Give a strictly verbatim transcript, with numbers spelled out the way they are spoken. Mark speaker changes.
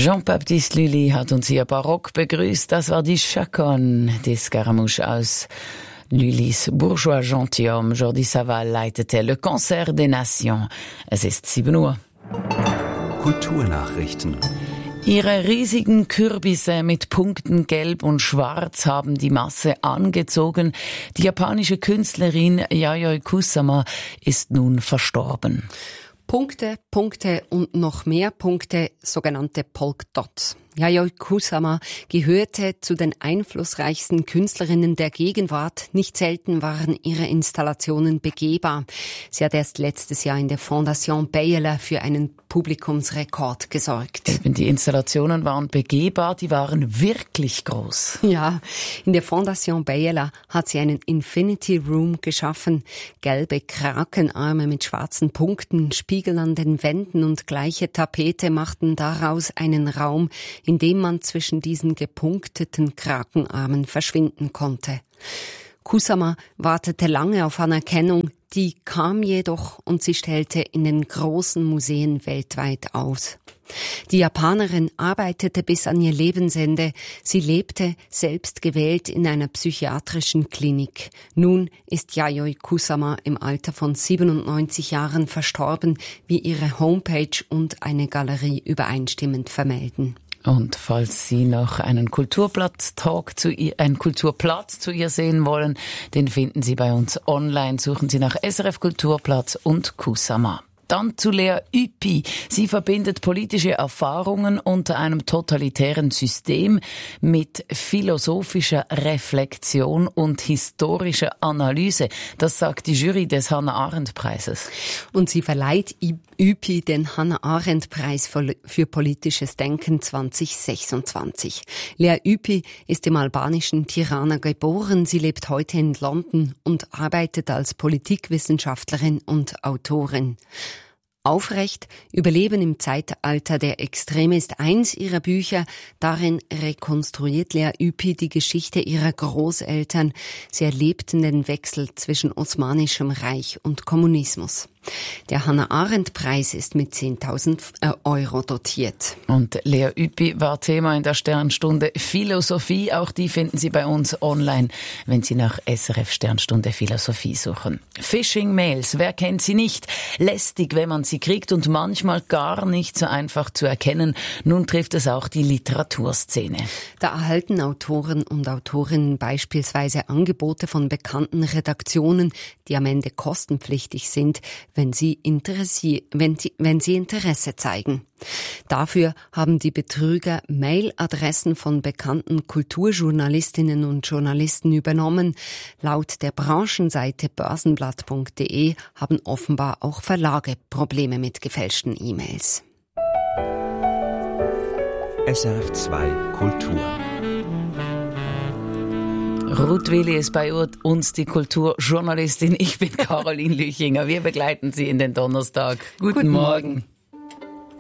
Speaker 1: Jean-Baptiste Lully hat uns hier barock begrüßt. Das war die Chaconne des Scaramouche aus Lullys Bourgeois Gentilhomme. Jordi Savall leitete Le Concert des Nations. Es ist sieben Uhr.
Speaker 2: Kulturnachrichten.
Speaker 1: Ihre riesigen Kürbisse mit Punkten gelb und schwarz haben die Masse angezogen. Die japanische Künstlerin Yayoi Kusama ist nun verstorben.
Speaker 3: Punkte, Punkte und noch mehr Punkte, sogenannte Polk Dots. Yayoi Kusama gehörte zu den einflussreichsten Künstlerinnen der Gegenwart. Nicht selten waren ihre Installationen begehbar. Sie hat erst letztes Jahr in der Fondation Bayerler für einen Publikumsrekord gesorgt.
Speaker 1: Eben, die Installationen waren begehbar, die waren wirklich groß.
Speaker 3: Ja, in der Fondation Bayerler hat sie einen Infinity Room geschaffen. Gelbe Krakenarme mit schwarzen Punkten, Spiegel an den Wänden und gleiche Tapete machten daraus einen Raum, in dem man zwischen diesen gepunkteten Krakenarmen verschwinden konnte. Kusama wartete lange auf Anerkennung, die kam jedoch und sie stellte in den großen Museen weltweit aus. Die Japanerin arbeitete bis an ihr Lebensende. Sie lebte, selbst gewählt, in einer psychiatrischen Klinik. Nun ist Yayoi Kusama im Alter von siebenundneunzig Jahren verstorben, wie ihre Homepage und eine Galerie übereinstimmend vermelden.
Speaker 1: Und falls Sie noch einen Kulturplatz-Talk zu ihr, einen Kulturplatz zu ihr sehen wollen, den finden Sie bei uns online. Suchen Sie nach S R F Kulturplatz und Kusama. Dann zu Lea Ypi. Sie verbindet politische Erfahrungen unter einem totalitären System mit philosophischer Reflexion und historischer Analyse. Das sagt die Jury des Hannah-Arendt-Preises.
Speaker 3: Und sie verleiht Ypi den Hannah-Arendt-Preis für politisches Denken zwanzig sechsundzwanzig. Lea Ypi ist im albanischen Tirana geboren. Sie lebt heute in London und arbeitet als Politikwissenschaftlerin und Autorin. Aufrecht, Überleben im Zeitalter der Extreme ist eins ihrer Bücher. Darin rekonstruiert Lea Ypi die Geschichte ihrer Großeltern. Sie erlebten den Wechsel zwischen Osmanischem Reich und Kommunismus. Der Hannah-Arendt-Preis ist mit zehntausend Euro dotiert.
Speaker 1: Und Lea Ypi war Thema in der Sternstunde Philosophie. Auch die finden Sie bei uns online, wenn Sie nach S R F Sternstunde Philosophie suchen. Phishing-Mails, wer kennt sie nicht? Lästig, wenn man sie kriegt und manchmal gar nicht so einfach zu erkennen. Nun trifft es auch die Literaturszene.
Speaker 3: Da erhalten Autoren und Autorinnen beispielsweise Angebote von bekannten Redaktionen, die am Ende kostenpflichtig sind, wenn sie, Interessi- wenn, sie, wenn sie Interesse zeigen. Dafür haben die Betrüger Mailadressen von bekannten Kulturjournalistinnen und Journalisten übernommen. Laut der Branchenseite börsenblatt punkt de haben offenbar auch Verlage Probleme mit gefälschten E-Mails.
Speaker 2: S R F zwei Kultur.
Speaker 1: Ruth Willi ist bei uns die Kulturjournalistin. Ich bin Caroline Lüchinger. Wir begleiten Sie in den Donnerstag. Guten, Guten Morgen. Morgen.